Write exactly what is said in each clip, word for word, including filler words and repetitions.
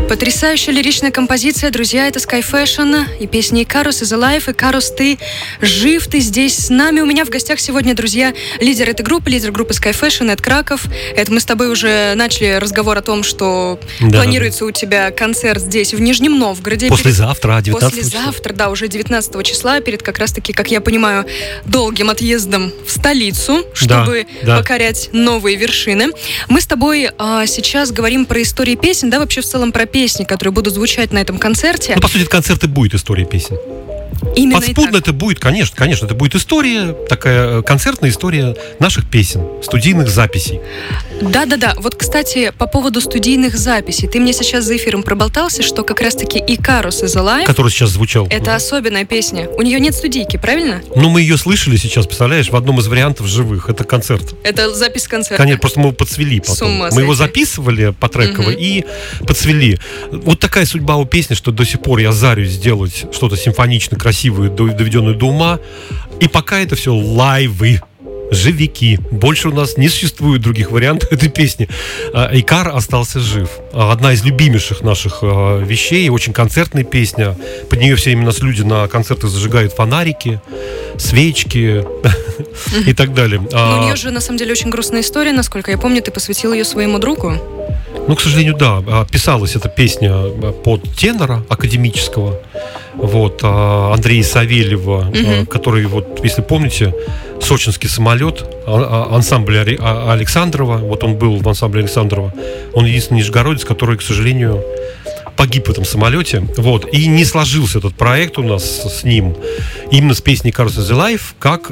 Потрясающая лиричная композиция, друзья, это Sky Fashion и песня «Икарус is alive». Икарус, ты жив, ты здесь с нами. У меня в гостях сегодня, друзья, лидер этой группы, лидер группы Sky Fashion, Эд Краков. Это мы с тобой уже начали разговор о том, что да, планируется у тебя концерт здесь, в Нижнем Новгороде. Послезавтра, девятнадцатого Послезавтра, да, уже девятнадцатого числа, перед как раз-таки, как я понимаю, долгим отъездом в столицу, чтобы да, да. покорять новые вершины. Мы с тобой а, сейчас говорим про истории песен, да, вообще в целом про песни, которые будут звучать на этом концерте. Ну, по сути, концерт и будет история песен. Именно Подспудно это будет, конечно, конечно, это будет история, такая концертная история наших песен, студийных записей. Да-да-да, вот, кстати, по поводу студийных записей, ты мне сейчас за эфиром проболтался, что как раз-таки «Икарус is alive», который сейчас звучал. Это особенная песня, у нее нет студийки, правильно? Ну, мы ее слышали сейчас, представляешь, в одном из вариантов живых, это концерт. Это запись концерта. Конечно, просто мы его подсвели потом. Мы его записывали потреково угу. и подсвели. Вот такая судьба у песни, что до сих пор я зарюсь сделать что-то симфонично красивую, доведенную до ума. И пока это все лайвы, живики. Больше у нас не существует других вариантов этой песни. Икар остался жив. Одна из любимейших наших вещей, очень концертная песня. Под нее все время нас люди на концертах зажигают фонарики, свечки и так далее. Но у нее же на самом деле очень грустная история, насколько я помню, ты посвятил ее своему другу. Ну, к сожалению, да. Писалась эта песня под тенора академического. Вот, Андрея Савельева, mm-hmm. который, вот, если помните, сочинский самолет, ансамбль Александрова, вот он был в ансамбле Александрова, он единственный нижегородец, который, к сожалению, погиб в этом самолете, вот, и не сложился этот проект у нас с ним, именно с песней «Икарус is alive», как,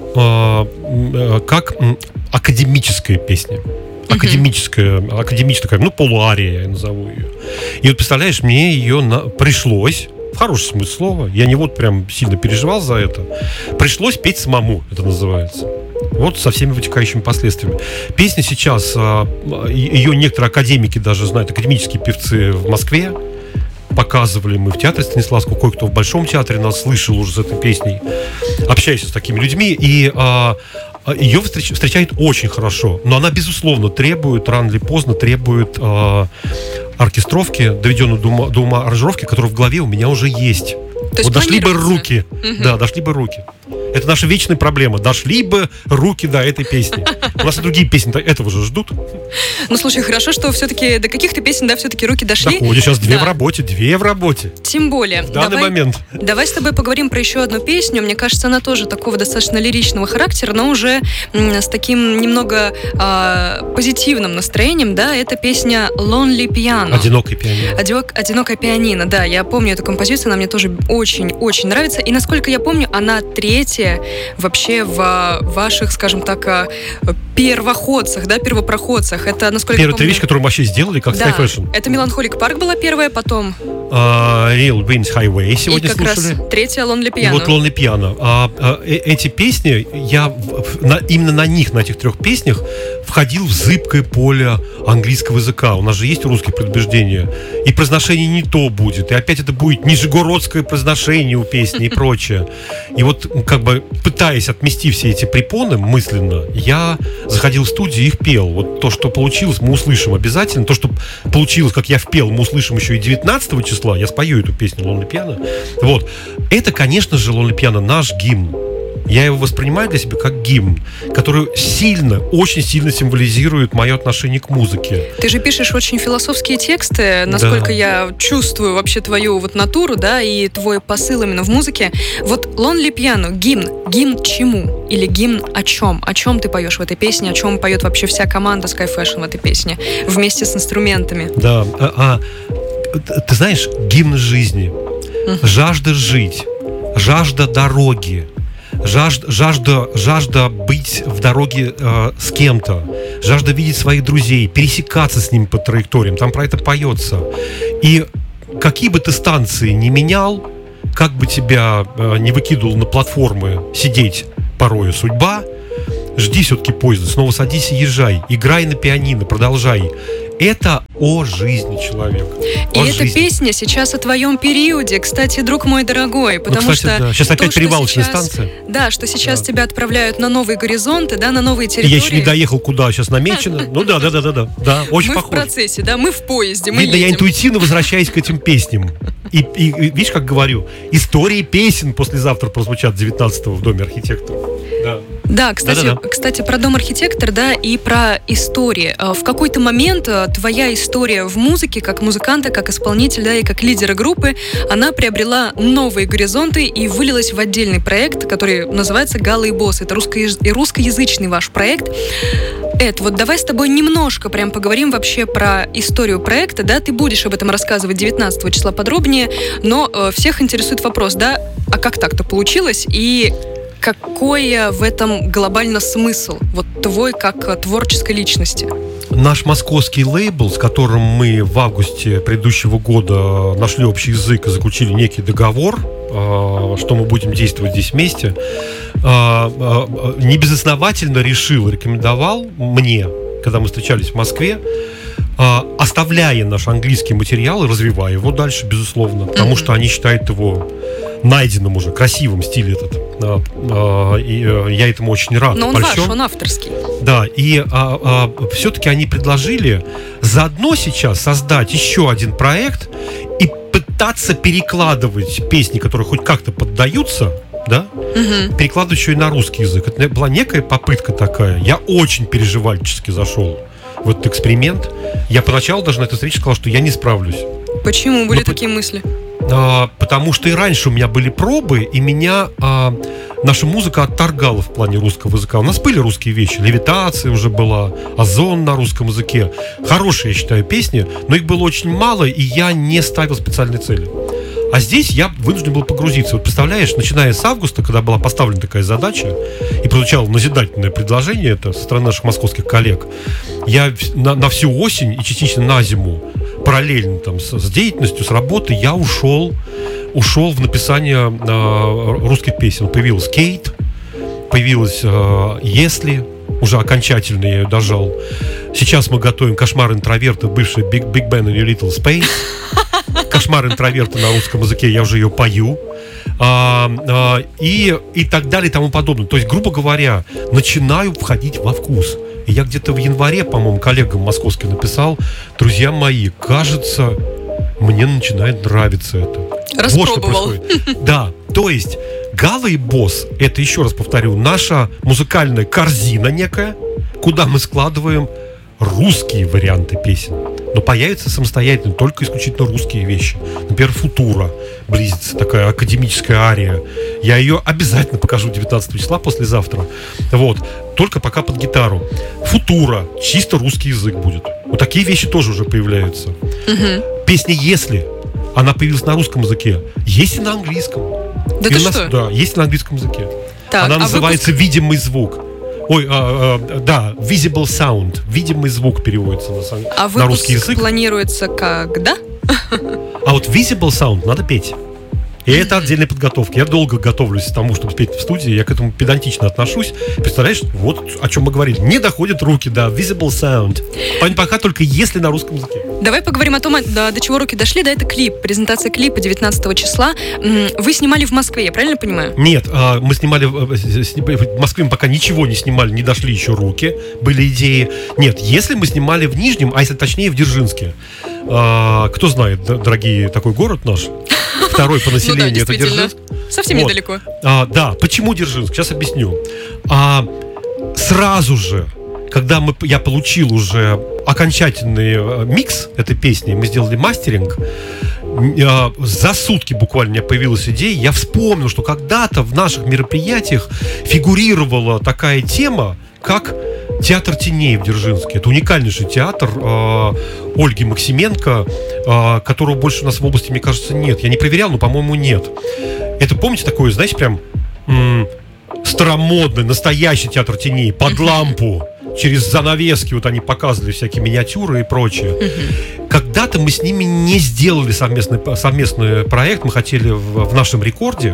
как академическая песня. Академическая, mm-hmm. академическая, ну, полуария, я назову ее. И вот, представляешь, мне ее на... пришлось, в хорошем смысле слова, я не вот прям сильно переживал за это, пришлось петь самому, это называется. Вот со всеми вытекающими последствиями. Песня сейчас, ее некоторые академики даже знают, академические певцы в Москве, показывали мы в театре Станиславского, кое-кто в Большом театре нас слышал уже с этой песней, общаюсь с такими людьми, и а, ее встреч, встречают очень хорошо, но она, безусловно, требует, рано или поздно, требует а, оркестровки, доведенной до ума, до ума аранжировки, которая в голове у меня уже есть. То вот дошли бы руки, угу. да, дошли бы руки. Это наша вечная проблема. Дошли бы руки до этой песни. У нас и другие песни этого же ждут. Ну, слушай, хорошо, что все-таки до каких-то песен, да, все-таки руки дошли. Доходит. Сейчас две да. в работе, две в работе. Тем более. В данный давай, момент. Давай с тобой поговорим про еще одну песню. Мне кажется, она тоже такого достаточно лиричного характера, но уже м- с таким немного а, позитивным настроением, да, это песня «Lonely Piano». «Одинокое пианино». Одинок, «Одинокое пианино», да, я помню эту композицию, она мне тоже очень-очень нравится. И, насколько я помню, она третья вообще в ваших, скажем так, первоходцах, да, первопроходцах. Это, насколько Первая я помню... вещь, которую мы вообще сделали, как да, Sky Fashion. Это «Меланхолик Парк» была первая, потом... Uh, Real Winds Highway сегодня и как слушали. Раз третья «Lonely Piano». И вот «Lonely Piano». А, а, э, эти песни, я на, именно на них, на этих трех песнях входил в зыбкое поле английского языка. У нас же есть русские предубеждения. И произношение не то будет. И опять это будет нижегородское произношение у песни и прочее. И вот, как бы, пытаясь отмести все эти препоны мысленно, я заходил в студию и их пел. Вот то, что получилось, мы услышим обязательно. То, что получилось, как я впел, мы услышим еще и девятнадцатого числа. Я спою эту песню «Lonely Piano». Вот. Это, конечно же, «Lonely Piano» наш гимн. Я его воспринимаю для себя как гимн, который сильно, очень сильно символизирует мое отношение к музыке. Ты же пишешь очень философские тексты, насколько да. я чувствую вообще твою вот натуру, да, и твой посыл именно в музыке. Вот «Lonely Piano», гимн, гимн чему? Или гимн о чем? О чем ты поешь в этой песне? О чем поет вообще вся команда Sky Fashion в этой песне? Вместе с инструментами. Да, а, а ты знаешь, гимн жизни, uh-huh. жажда жить, жажда дороги, жажда, жажда, жажда быть в дороге э, с кем-то, жажда видеть своих друзей, пересекаться с ними по траекториям, там про это поется. И какие бы ты станции ни менял, как бы тебя э, не выкидывал на платформы сидеть порою судьба, жди все-таки поезда, снова садись и езжай, играй на пианино, продолжай. это о жизни человека. И о эта жизни. песня сейчас о твоем периоде, кстати, друг мой дорогой, потому ну, кстати, что... Да. Сейчас то, опять перевалочная станция. Да, что сейчас да. тебя отправляют на новые горизонты, да, на новые И территории. я еще не доехал, куда сейчас намечено. Ну да, да, да, да, да, да, очень мы похоже. Мы в процессе, да, мы в поезде, мы Видно, едем. Я интуитивно возвращаюсь к этим песням. И, и, и видишь, как говорю, истории песен послезавтра прозвучат девятнадцатого в Доме архитекторов. Да. Да, кстати, Да-да-да. кстати, про Дом архитектор, да, и про истории. В какой-то момент твоя история в музыке, как музыканта, как исполнителя, да, и как лидера группы, она приобрела новые горизонты и вылилась в отдельный проект, который называется «Гала и Босс». Это русско- русскоязычный ваш проект. Эд, вот давай с тобой немножко прям поговорим вообще про историю проекта, да, ты будешь об этом рассказывать девятнадцатого числа подробнее, но э, всех интересует вопрос, да, а как так-то получилось и какой в этом глобально смысл, вот твой как творческой личности? Наш московский лейбл, с которым мы в августе предыдущего года нашли общий язык и заключили некий договор, что мы будем действовать здесь вместе, небезосновательно решил, рекомендовал мне, когда мы встречались в Москве, оставляя наш английский материал и развивая его дальше, безусловно, потому mm-hmm. что они считают его найденным уже, красивым стиль этот. И я этому очень рад. Но он польщен. ваш, он авторский. Да, и а, а, все-таки они предложили заодно сейчас создать еще один проект и пытаться перекладывать песни, которые хоть как-то поддаются, да, угу. перекладывать еще и на русский язык. Это была некая попытка такая. Я очень переживальчески зашел в этот эксперимент. Я поначалу даже на этой встрече сказал, что я не справлюсь. Почему были Но, такие мысли? А, потому что и раньше у меня были пробы, и меня а, наша музыка отторгала в плане русского языка. У нас были русские вещи, «Левитация» уже была, «Озон» на русском языке. Хорошие, я считаю, песни, но их было очень мало, и я не ставил специальной цели. А здесь я вынужден был погрузиться. Вот представляешь, начиная с августа, когда была поставлена такая задача, и прозвучало назидательное предложение это со стороны наших московских коллег, я на, на всю осень и частично на зиму параллельно там, с, с деятельностью, с работы, я ушел, ушел в написание э, русских песен. Появилась «Кейт», появилась э, «Если», уже окончательно я ее дожал. Сейчас мы готовим «Кошмар интроверта», бывший Big, Big Ben и Little Space. «Кошмар интроверта» на русском языке, я уже ее пою. А, а, и, и так далее и тому подобное. То есть, грубо говоря, начинаю входить во вкус. И я где-то в январе, по-моему, коллегам московским написал: друзья мои, кажется, мне начинает нравиться это. Распробовал. Вот что происходит. Да, то есть «Гала и Босс» — это, еще раз повторю, наша музыкальная корзина некая, куда мы складываем русские варианты песен. Но появятся самостоятельно только исключительно русские вещи. Например, «Футура» близится, такая академическая ария. Я ее обязательно покажу девятнадцатого числа, послезавтра. Вот. Только пока под гитару. «Футура» чисто русский язык будет. Вот такие вещи тоже уже появляются. Угу. Песня «Если» она появилась на русском языке. Есть и на английском. Да и ты у нас, что? Да, есть и на английском языке. Так, она а называется выпуск... «Видимый звук». Ой, а, а, да, visible sound, видимый звук переводится на, сан... а на русский язык. А выпуск планируется когда? А вот visible sound надо петь. И это отдельная подготовка. Я долго готовлюсь к тому, чтобы спеть в студии. Я к этому педантично отношусь. Представляешь, вот о чем мы говорили. Не доходят руки, да, visible sound. Пока только если на русском языке. Давай поговорим о том, до, до чего руки дошли. Да, это клип, презентация клипа девятнадцатого числа. Вы снимали в Москве, я правильно понимаю? Нет, мы снимали в Москве, мы пока ничего не снимали, не дошли еще руки, были идеи. Нет, если мы снимали в Нижнем, а если точнее в Дзержинске. Кто знает, дорогие, такой город наш. Второй по населению, ну да, это Дзержинск. Совсем вот. Недалеко. А, да, почему Дзержинск? Сейчас объясню. А, сразу же, когда мы, я получил уже окончательный микс этой песни, мы сделали мастеринг, а, за сутки буквально у меня появилась идея, я вспомнил, что когда-то в наших мероприятиях фигурировала такая тема, как театр теней в Дзержинске. Это уникальнейший театр э, Ольги Максименко, э, которого больше у нас в области, мне кажется, нет. Я не проверял, но, по-моему, нет. Это, помните, такое, знаете, прям м- старомодный, настоящий театр теней, под лампу, через занавески вот они показывали всякие миниатюры и прочее. Когда-то мы с ними не сделали совместный, совместный проект, мы хотели в, в нашем рекорде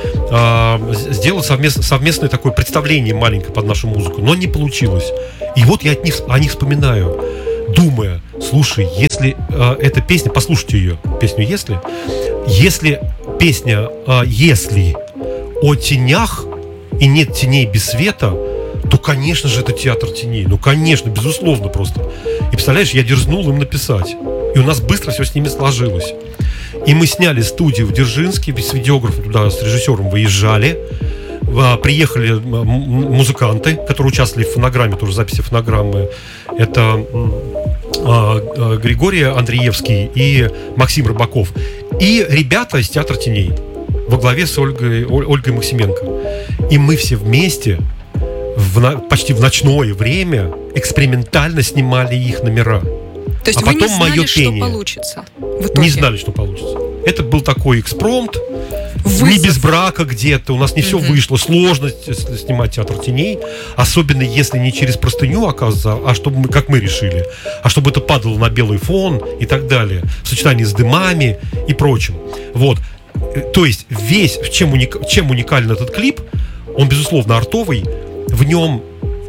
э, сделать совмест, совместное такое представление маленькое под нашу музыку, но не получилось. И вот я от них, о них вспоминаю, думая, слушай, если э, эта песня, послушайте ее, песню «Если», если песня э, «Если» о тенях и нет теней без света, то, конечно же, это театр теней. Ну, конечно, безусловно просто. И представляешь, я дерзнул им написать. И у нас быстро все с ними сложилось. И мы сняли студию в Дзержинске, с видеографом туда, с режиссером выезжали. Приехали музыканты, которые участвовали в фонограмме, тоже записи фонограммы. Это Григорий Андреевский и Максим Рыбаков. И ребята из театра теней во главе с Ольгой, Ольгой Максименко. И мы все вместе в, почти в ночное время экспериментально снимали их номера. То есть а вы потом не знали, мое что пение. получится в итоге? Не знали, что получится. Это был такой экспромт. Вызов. Не без брака где-то. У нас не все Mm-hmm. вышло. Сложно снимать театр теней. Особенно если не через простыню, оказывается, а чтобы мы, как мы решили, а чтобы это падало на белый фон и так далее. В сочетании с дымами и прочим. Вот. То есть весь, чем, уник, чем уникален этот клип, он, безусловно, артовый. В нем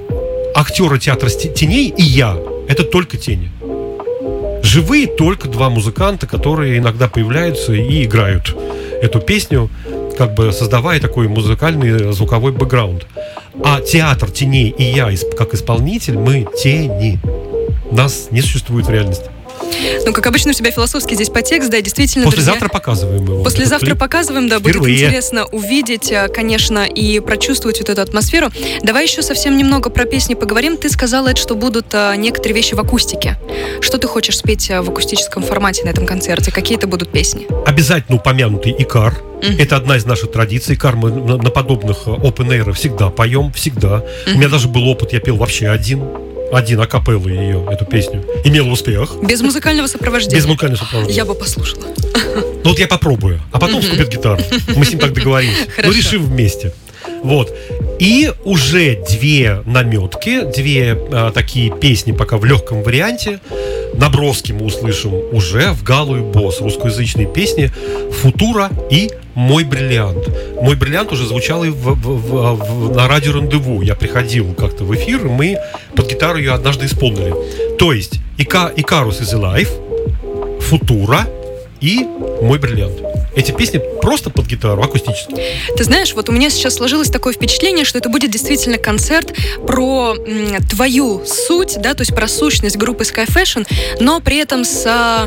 актеры театра теней и я — это только тени. Живые только два музыканта, которые иногда появляются и играют эту песню, как бы создавая такой музыкальный звуковой бэкграунд. А театр теней и я, как исполнитель, мы тени. Нас не существует в реальности. Ну, как обычно, у тебя философский здесь подтекст, да, действительно, Послезавтра друзья, показываем его. Послезавтра показываем, да, будет Впервые. интересно увидеть, конечно, и прочувствовать вот эту атмосферу. Давай еще совсем немного про песни поговорим. Ты сказала, что будут а, некоторые вещи в акустике. Что ты хочешь спеть а, в акустическом формате на этом концерте? Какие это будут песни? Обязательно упомянутый Икар. Mm-hmm. Это одна из наших традиций. Икар мы на, на подобных open air всегда поем, всегда. Mm-hmm. У меня даже был опыт, я пел вообще один. Один акапеллы ее, эту песню. Имел успех. Без музыкального сопровождения? Без музыкального сопровождения. Я бы послушала. Ну вот я попробую. А потом вступит mm-hmm. гитара. Мы с ним так договорились. Ну, решим вместе. Вот. И уже две наметки, две а, такие песни пока в легком варианте. Наброски мы услышим уже в Галу и Босс. Русскоязычные песни «Футура» и «Мой бриллиант». «Мой бриллиант» уже звучал и в, в, в, в, на радио «Рандеву». Я приходил как-то в эфир, и мы под гитару ее однажды исполнили. То есть Ика, «Икарус is alive», «Футура» и «Мой бриллиант». Эти песни просто под гитару, акустически. Ты знаешь, вот у меня сейчас сложилось такое впечатление, что это будет действительно концерт про м, твою суть, да, то есть про сущность группы Sky Fashion, но при этом с,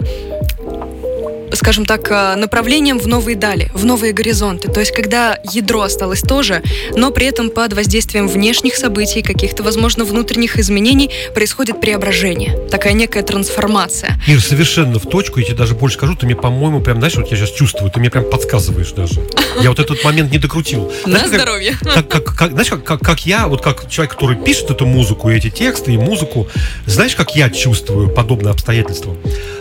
скажем так, направлением в новые дали, в новые горизонты. То есть когда ядро осталось тоже, но при этом под воздействием внешних событий, каких-то, возможно, внутренних изменений происходит преображение. Такая некая трансформация. Ир, совершенно в точку. Я тебе даже больше скажу. Ты мне, по-моему, прям, знаешь, вот я сейчас чувствую, ты мне прям подсказываешь даже. Я вот этот момент не докрутил. На здоровье. Как, как, как, знаешь, как, как, как я, вот как человек, который пишет эту музыку, и эти тексты, и музыку, знаешь, как я чувствую подобные обстоятельства?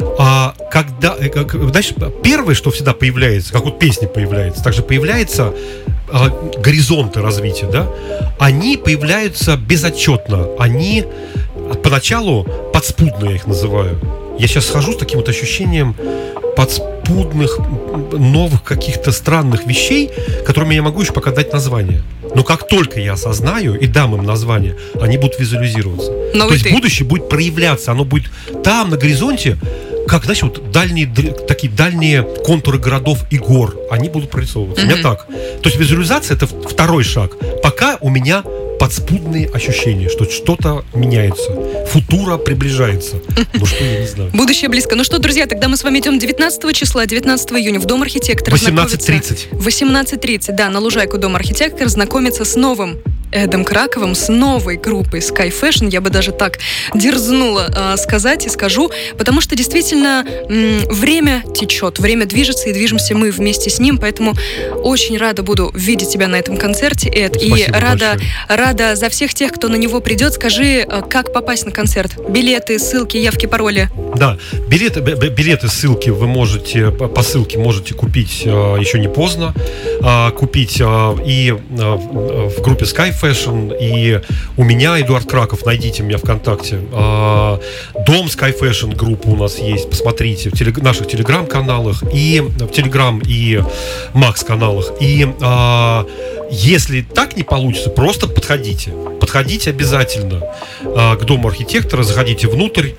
А, когда, как, знаешь, первое, что всегда появляется, как вот песня появляется, также появляются а, горизонты развития, да? Они появляются безотчетно. Они поначалу подспудно, я их называю. Я сейчас схожу с таким вот ощущением подспудных, новых каких-то странных вещей, которыми я могу еще пока дать название. Но как только я осознаю и дам им название, они будут визуализироваться. Но То есть ты. будущее будет проявляться, оно будет там, на горизонте, как, знаешь, вот дальние, такие дальние контуры городов и гор, они будут прорисовываться. Mm-hmm. У меня так. То есть визуализация — это второй шаг. Пока у меня подспудные ощущения, что что-то меняется. Футура приближается. Ну что, я не знаю. Будущее близко. Ну что, друзья, тогда мы с вами идем девятнадцатого числа, девятнадцатого июня в Дом архитектора. восемнадцать тридцать. восемнадцать тридцать, да, на лужайку Дом архитектора знакомиться с новым Эдом Краковым, с новой группой Sky Fashion. Я бы даже так дерзнула э, сказать и скажу, потому что действительно м, время течет, время движется, и движемся мы вместе с ним, поэтому очень рада буду видеть тебя на этом концерте, Эд, Спасибо и рада, большое. рада за всех тех, кто на него придет. Скажи, э, как попасть на концерт? Билеты, ссылки, явки, пароли? Да, билеты, билеты, ссылки вы можете, по ссылке можете купить, э, еще не поздно, э, купить э, и э, в группе Sky Fashion, и у меня Эдуард Краков, найдите меня ВКонтакте. А, Дом Sky Fashion группа у нас есть, посмотрите в телег... наших телеграм-каналах, и в телеграм и Макс-каналах. И а, если так не получится, просто подходите. Подходите обязательно а, к Дому архитектора, заходите внутрь,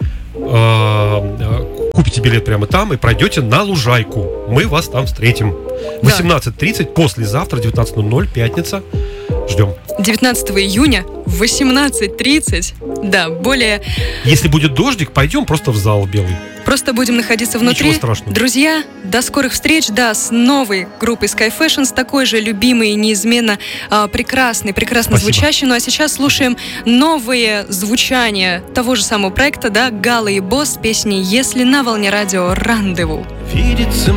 э, купите билет прямо там и пройдете на Лужайку. Мы вас там встретим. восемнадцать тридцать, послезавтра, девятнадцать ноль ноль, пятница. Ждем. девятнадцатого июня в восемнадцать тридцать. Да, более... Если будет дождик, пойдем просто в зал белый. Просто будем находиться внутри. Ничего страшного. Друзья, до скорых встреч, да, с новой группой Sky Fashion, с такой же любимой и неизменно а, прекрасной, прекрасно Спасибо. звучащей. Ну а сейчас слушаем новые звучания того же самого проекта, да, Гала и Босс с песней «Если» на волне радио «Рандеву». Видится